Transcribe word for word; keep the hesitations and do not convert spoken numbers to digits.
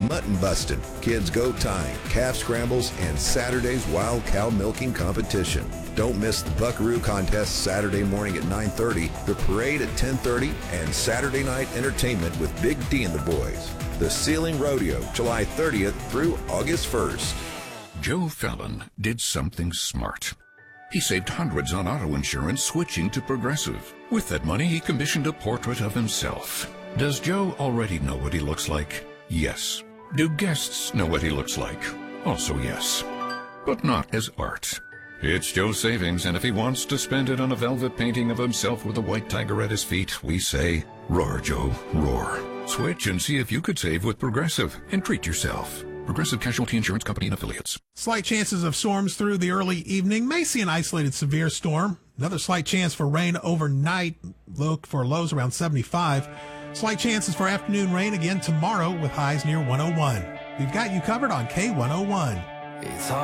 mutton busting, kids goat tying, calf scrambles, and Saturday's wild cow milking competition. Don't miss the Buckaroo Contest Saturday morning at nine thirty, the parade at ten thirty, and Saturday night entertainment with Big D and the boys. The Ceiling Rodeo, July thirtieth through August first. Joe Fallon did something smart. He saved hundreds on auto insurance switching to Progressive. With that money, he commissioned a portrait of himself. Does Joe already know what he looks like? Yes. Do guests know what he looks like? Also yes. But not as art. It's Joe's savings, and if he wants to spend it on a velvet painting of himself with a white tiger at his feet, we say, roar, Joe, roar. Switch and see if you could save with Progressive and treat yourself. Progressive Casualty Insurance Company and Affiliates. Slight chances of storms through the early evening. May see an isolated severe storm. Another slight chance for rain overnight. Look for lows around seventy-five. Slight chances for afternoon rain again tomorrow with highs near one oh one. We've got you covered on K one oh one. It's